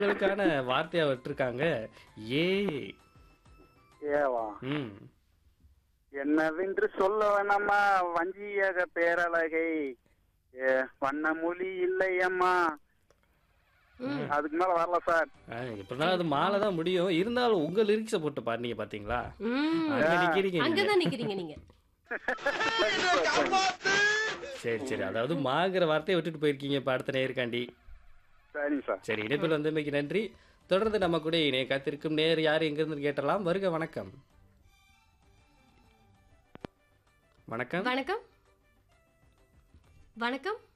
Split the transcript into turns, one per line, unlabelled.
உங்களுக்கான வார்த்தையா விட்டுருக்காங்க. ஏ.
ஏவா
ம்.
என்னவென்று சொல்ல வேணாமா வஞ்சியக பேரழகை வண்ண மொழி இல்லையம்மா.
ம்.
அதுக்கு மேல வரல சார்.
எப்படினாலும் அது மாலை தான் முடியும். இருந்தாலும் உங்க லிரிக்ஸ போட்டு பாடுனீங்க பாத்தீங்களா?
ம்.
அங்க நிக்கிறீங்க நீங்க.
அங்கதான் நிக்கிறீங்க நீங்க.
சரி, சரி. அதாவது மாங்கிற வார்த்தைய விட்டுட்டு போயிருக்கீங்க இப்ப அடுத்த நேயருக்காண்டி.
சரிங்க சார்.
சரி, இணைப்பில் வந்தமைக்கு நன்றி. தொடர்ந்து நம்ம கூட இணைய காத்திருக்கும் நேயர் யார் எங்கிருந்து கேட்டலாம். வருக வணக்கம். வணக்கம்.
வணக்கம். வணக்கம்.